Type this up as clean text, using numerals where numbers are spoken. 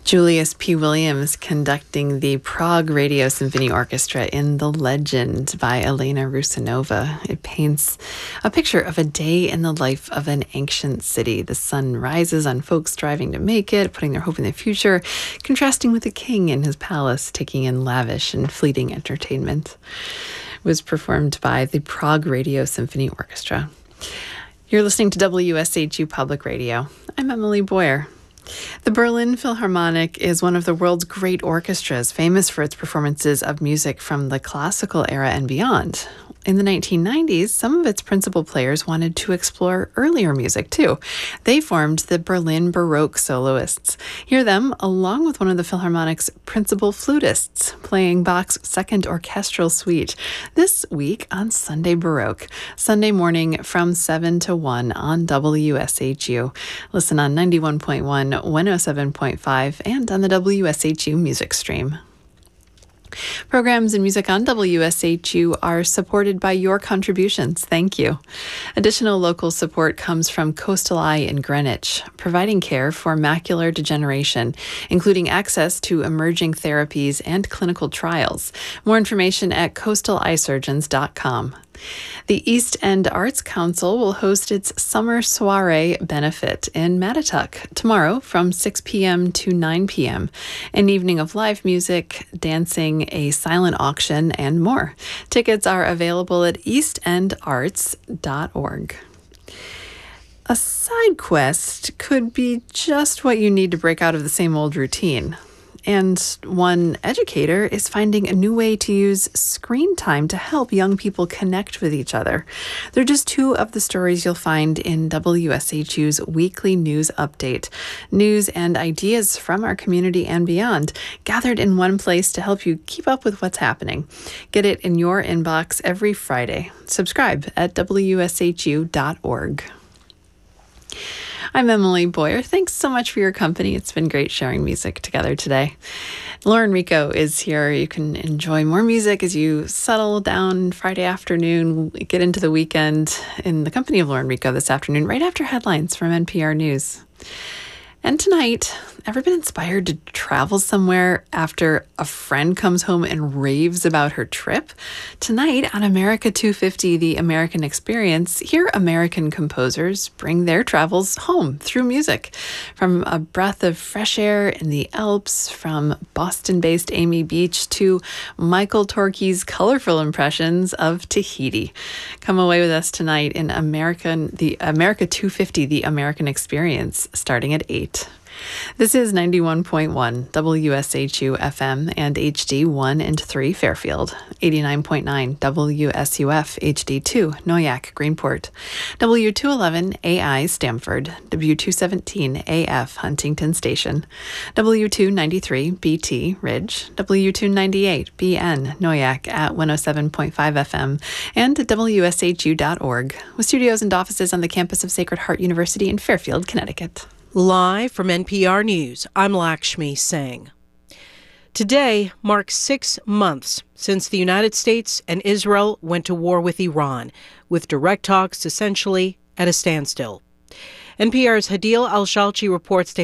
Julius P. Williams conducting the Prague Radio Symphony Orchestra in The Legend by Elena Rusanova. It paints a picture of a day in the life of an ancient city. The sun rises on folks striving to make it, putting their hope in the future, contrasting with the king in his palace, taking in lavish and fleeting entertainment. It was performed by the Prague Radio Symphony Orchestra. You're listening to WSHU Public Radio. I'm Emily Boyer. The Berlin Philharmonic is one of the world's great orchestras, famous for its performances of music from the classical era and beyond. In the 1990s, some of its principal players wanted to explore earlier music, too. They formed the Berlin Baroque Soloists. Hear them along with one of the Philharmonic's principal flutists, playing Bach's Second Orchestral Suite this week on Sunday Baroque, Sunday morning from 7 to 1 on WSHU. Listen on 91.1, 107.5, and on the WSHU Music Stream. Programs and music on WSHU are supported by your contributions. Thank you. Additional local support comes from Coastal Eye in Greenwich, providing care for macular degeneration, including access to emerging therapies and clinical trials. More information at coastaleyesurgeons.com. The East End Arts Council will host its Summer Soiree Benefit in Mattituck tomorrow from 6 p.m. to 9 p.m. An evening of live music, dancing, a silent auction, and more. Tickets are available at eastendarts.org. A side quest could be just what you need to break out of the same old routine. And one educator is finding a new way to use screen time to help young people connect with each other. They're just two of the stories you'll find in WSHU's weekly news update. News and ideas from our community and beyond, gathered in one place to help you keep up with what's happening. Get it in your inbox every Friday. Subscribe at WSHU.org. I'm Emily Boyer. Thanks so much for your company. It's been great sharing music together today. Lauren Rico is here. You can enjoy more music as you settle down Friday afternoon, get into the weekend in the company of Lauren Rico this afternoon, right after headlines from NPR News. And tonight, ever been inspired to travel somewhere after a friend comes home and raves about her trip? Tonight on America 250, The American Experience, hear American composers bring their travels home through music. From a breath of fresh air in the Alps, from Boston-based Amy Beach to Michael Torke's colorful impressions of Tahiti. Come away with us tonight in America 250, The American Experience, starting at 8. This is 91.1 WSHU FM and HD 1 and 3 Fairfield, 89.9 WSUF HD 2 Noyak Greenport, W211 AI Stamford, W217 AF Huntington Station, W293 BT Ridge, W298 BN Noyak at 107.5 FM, and at WSHU.org, with studios and offices on the campus of Sacred Heart University in Fairfield, Connecticut. Live from NPR News, I'm Lakshmi Singh. Today marks 6 months since the United States and Israel went to war with Iran, with direct talks essentially at a standstill. NPR's Hadil Al-Shalchi reports to